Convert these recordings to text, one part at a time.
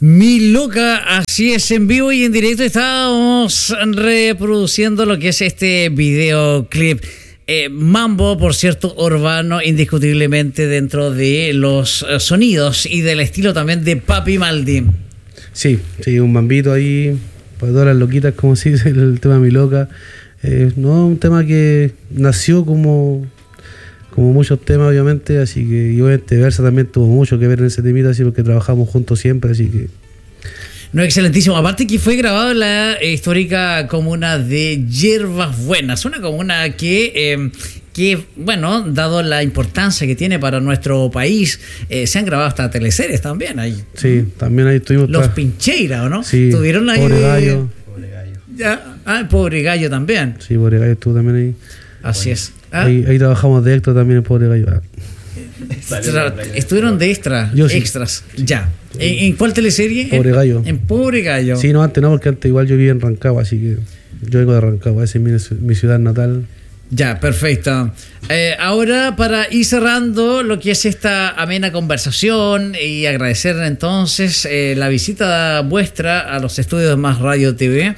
Mi loca, así es, en vivo y en directo estábamos reproduciendo lo que es este videoclip. Mambo, por cierto, urbano, indiscutiblemente dentro de los sonidos y del estilo también de Papi Maldi. Sí, un mambito ahí para todas las loquitas, como se dice el tema Mi Loca. No, un tema que nació como muchos temas, obviamente, así que y obviamente Versa también tuvo mucho que ver en ese temita, así porque trabajamos juntos siempre, así que... No, excelentísimo. Aparte que fue grabado en la histórica comuna de Hierbas Buenas, una comuna que bueno, dado la importancia que tiene para nuestro país, se han grabado hasta teleseries también ahí. Sí, también ahí estuvimos. Los Pincheira, ¿o no? Sí, ¿Tuvieron ahí? Pobre Gallo. Ya, el Pobre Gallo también. Sí, Pobre Gallo estuvo también ahí. Así es. Ahí trabajamos de extra también en Pobre Gallo. Estuvieron de extras. Ya. ¿En cuál teleserie? Pobre Gallo. En Pobre Gallo. Sí, no, antes no, porque antes igual yo vivía en Rancagua, así que yo vengo de Rancagua, esa es mi ciudad natal. Ya, perfecto. Ahora, para ir cerrando lo que es esta amena conversación y agradecer entonces la visita vuestra a los estudios de Más Radio TV.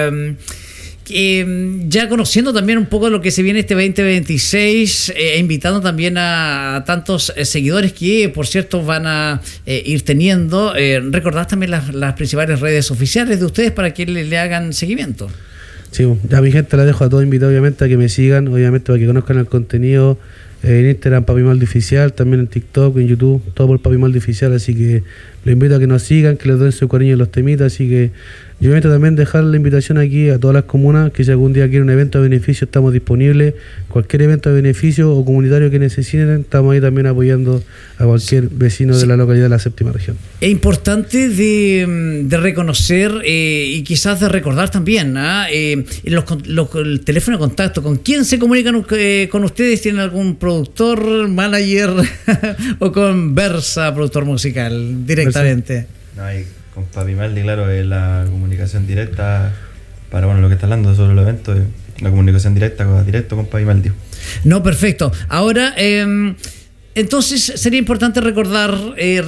Ya conociendo también un poco lo que se viene este 2026, invitando también a tantos seguidores que, por cierto, van a ir teniendo. Recordad también las principales redes oficiales de ustedes para que le hagan seguimiento. Sí, ya mi gente la dejo a todos invitados, obviamente, a que me sigan, obviamente, para que conozcan el contenido. En Instagram, Papi Maldi Oficial, también en TikTok, en YouTube, todo por Papi Maldi Oficial, así que los invito a que nos sigan, que les den su cariño en los temitas, así que yo obviamente también dejar la invitación aquí a todas las comunas, que si algún día quieren un evento de beneficio, estamos disponibles, cualquier evento de beneficio o comunitario que necesiten, estamos ahí también apoyando a cualquier vecino de la localidad de la séptima región. Es importante de reconocer y quizás de recordar también el teléfono de contacto, con quién se comunican con ustedes, ¿tienen algún productor, manager o con Versa, productor musical, directamente? No, hay con Papi Maldi, claro, es la comunicación directa para lo que está hablando sobre el evento, la comunicación directo con Papi Maldi. No, perfecto. Ahora, entonces sería importante recordar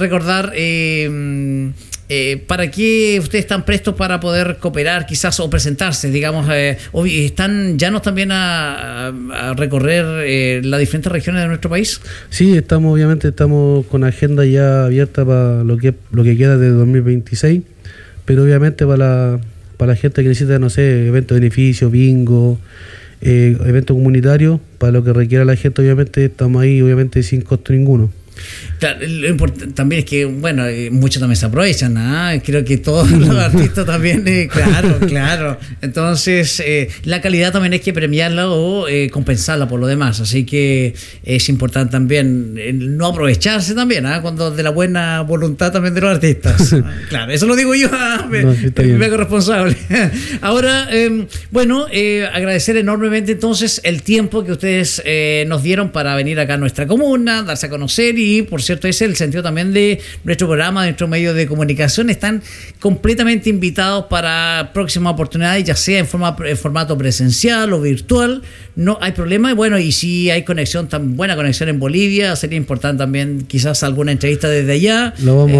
para qué ustedes están prestos para poder cooperar quizás o presentarse, digamos, ¿están llanos también a recorrer las diferentes regiones de nuestro país? Sí, obviamente estamos con agenda ya abierta para lo que queda de 2026, pero obviamente para la gente que necesita, no sé, eventos de beneficio, bingo, eventos comunitarios, para lo que requiera la gente, obviamente estamos ahí, obviamente sin costo ninguno. Claro, lo importante también es que, bueno, muchos también se aprovechan, creo que todos los artistas también, claro. Entonces, la calidad también hay que premiarla o compensarla por lo demás. Así que es importante también no aprovecharse también, cuando de la buena voluntad también de los artistas. Claro, eso lo digo yo, me hago responsable. Ahora, agradecer enormemente entonces el tiempo que ustedes nos dieron para venir acá a nuestra comuna, darse a conocer y, por cierto, ese es el sentido también de nuestro programa, de nuestro medio de comunicación. Están completamente invitados para próximas oportunidades, ya sea en formato presencial o virtual, no hay problema. Bueno, y si hay buena conexión en Bolivia, sería importante también quizás alguna entrevista desde allá,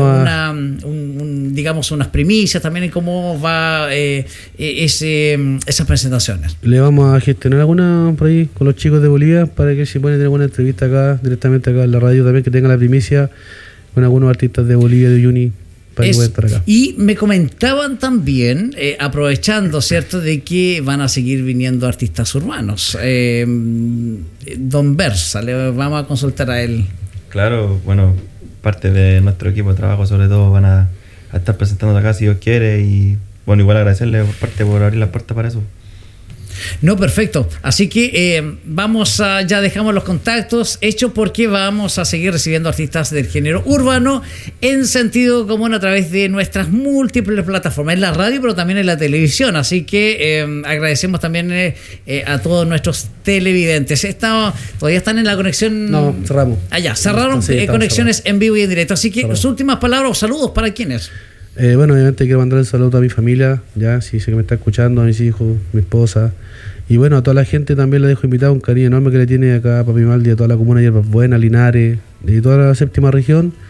digamos unas primicias también en cómo va esas presentaciones. Le vamos a gestionar alguna por ahí con los chicos de Bolivia para que si pueden tener alguna entrevista acá, directamente acá en la radio también, que tenga la primicia con algunos artistas de Bolivia, de Uyuni, para que puedan estar acá. Y me comentaban también, aprovechando, ¿cierto?, de que van a seguir viniendo artistas urbanos. Don Versa, le vamos a consultar a él. Claro, bueno, parte de nuestro equipo de trabajo sobre todo van a estar presentando acá si Dios quiere, y bueno, igual agradecerle por abrir las puertas para eso. No, perfecto. Así que ya dejamos los contactos hechos, porque vamos a seguir recibiendo artistas del género urbano en sentido común a través de nuestras múltiples plataformas, en la radio pero también en la televisión. Así que agradecemos también a todos nuestros televidentes. ¿Todavía están en la conexión? No, cerramos. Cerraron conexiones en vivo y en directo. Así que sus últimas palabras o saludos para quienes. Bueno, obviamente quiero mandar un saludo a mi familia, ya, si sé que me está escuchando, a mis hijos, mi esposa, y bueno, a toda la gente también le dejo invitado, un cariño enorme que le tiene acá a Papi Maldi, a toda la comuna de Hierbas Buenas, Linares, y toda la séptima región,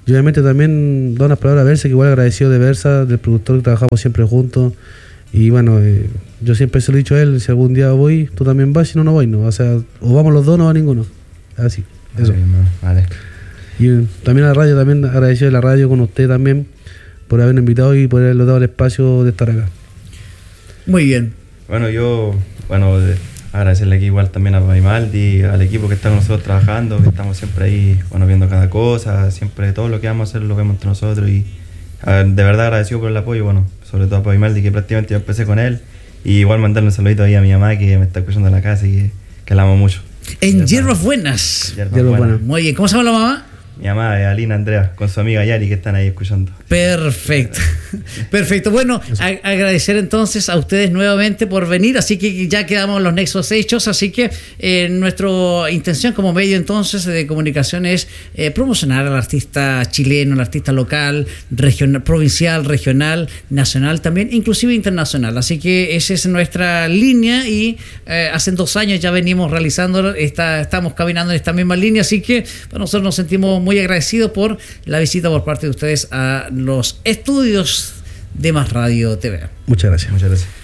Y obviamente también da unas palabras a Versa, que igual agradecido de Versa, del productor, que trabajamos siempre juntos. Y bueno, yo siempre se lo he dicho a él, si algún día voy, tú también vas, si no, no voy, ¿no? O sea, o vamos los dos, no va ninguno. Así, eso. Vale. Y también a la radio, también agradecido de la radio con usted también, por habernos invitado y por habernos dado el espacio de estar acá. Muy bien. Bueno, agradecerle aquí igual también a Papimaldi, al equipo que está con nosotros trabajando, que estamos siempre ahí, bueno, viendo cada cosa, siempre todo lo que vamos a hacer lo vemos entre nosotros y de verdad agradecido por el apoyo, bueno, sobre todo a Papimaldi, que prácticamente yo empecé con él, y igual mandarle un saludito ahí a mi mamá que me está escuchando en la casa y que la amo mucho. En Hierbas Buenas. Hierbas Buenas. Muy bien. ¿Cómo se llama la mamá? Mi mamá es Alina Andrea, con su amiga Yari, que están ahí escuchando. Perfecto. Perfecto. Bueno, agradecer entonces a ustedes nuevamente por venir, así que ya quedamos los nexos hechos, así que nuestra intención como medio entonces de comunicación es promocionar al artista chileno, al artista local, regional, provincial, regional, nacional también, inclusive internacional. Así que esa es nuestra línea y hace 2 años ya venimos realizando, estamos caminando en esta misma línea, así que bueno, nosotros nos sentimos muy agradecidos por la visita por parte de ustedes a los estudios de Más Radio TV. Muchas gracias. Muchas gracias.